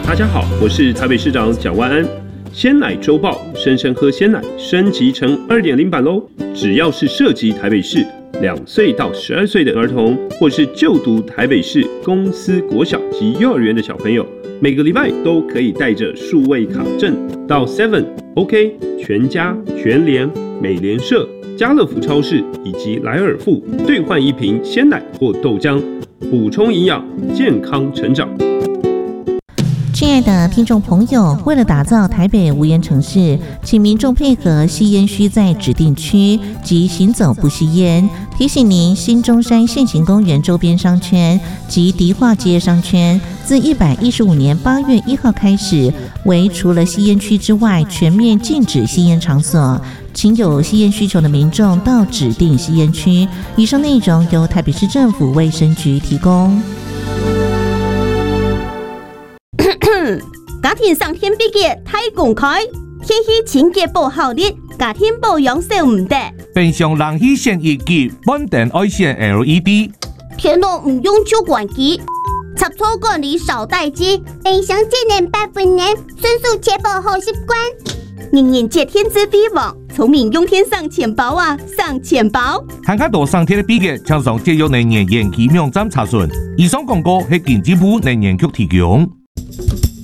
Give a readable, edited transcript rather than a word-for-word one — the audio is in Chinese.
大家好，我是台北市长蒋万安。鲜奶周报，生生喝鲜奶升级成 2.0 版咯。只要是涉及台北市2岁到12岁的儿童，或是就读台北市公私国小及幼儿园的小朋友，每个礼拜都可以带着数位卡证到 Seven、OK、全家、全联、美联社、家乐福超市以及莱尔富兑换一瓶鲜奶或豆浆，补充营养，健康成长。 亲爱的听众朋友，为了打造台北无烟城市，请民众配合吸烟需在指定区及行走不吸烟。提醒您，新中山现行公园周边商圈及迪化街商圈，自115年8月1号开始，为除了吸烟区之外，全面禁止吸烟场所。请有吸烟需求的民众到指定吸烟区。以上内容由台北市政府卫生局提供。 家庭上天比嘅太公开，天气清洁不好的，家庭保养少唔得。 平常人去先一机，稳定爱线 LED。 天冷唔用旧管机，插座管理少待机。冰箱节能8分能，迅速确保好习惯。人人皆天资比旺，聪明用天上钱包啊，上钱包。 看较多上天的比嘅，请上节约能源研究网站查询。以上广告系经济部能源局提供。